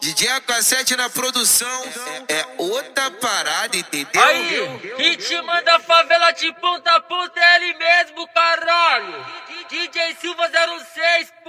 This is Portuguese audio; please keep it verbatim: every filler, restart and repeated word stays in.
D J A K sete na produção é, é outra parada, entendeu? Aí, hit manda favela de ponta a ponta, é ele mesmo, caralho. D J Silva zero seis.